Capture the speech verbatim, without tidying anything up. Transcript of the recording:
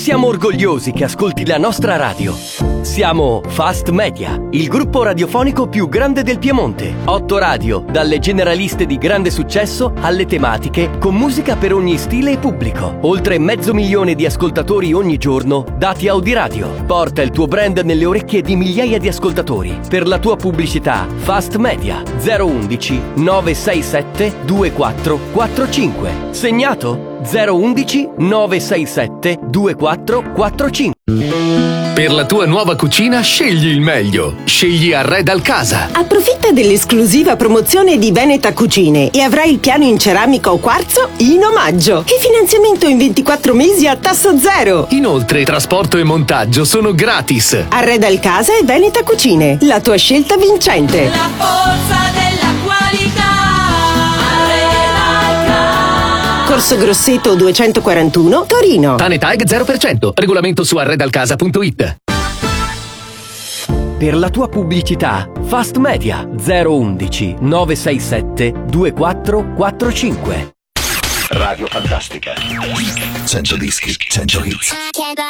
Siamo orgogliosi che ascolti la nostra radio. Siamo Fast Media, il gruppo radiofonico più grande del Piemonte. Otto radio, dalle generaliste di grande successo alle tematiche, con musica per ogni stile e pubblico. Oltre mezzo milione di ascoltatori ogni giorno, dati Audiradio. Porta il tuo brand nelle orecchie di migliaia di ascoltatori. Per la tua pubblicità, Fast Media zero undici nove sei sette due quattro quattro cinque. Segnato? zero undici nove sei sette due quattro quattro cinque. Per la tua nuova cucina scegli il meglio. Scegli Arredal Casa. Approfitta dell'esclusiva promozione di Veneta Cucine e avrai il piano in ceramica o quarzo in omaggio e finanziamento in ventiquattro mesi a tasso zero. Inoltre trasporto e montaggio sono gratis. Arredal Casa e Veneta Cucine, la tua scelta vincente. La forza della qualità. Corso Grosseto duecentoquarantuno, Torino. Tanetag zero per cento. Regolamento su arredalcasa punto it. Per la tua pubblicità, Fast Media zero undici nove sei sette due quattro quattro cinque. Radio Fantastica. cento dischi, cento hits.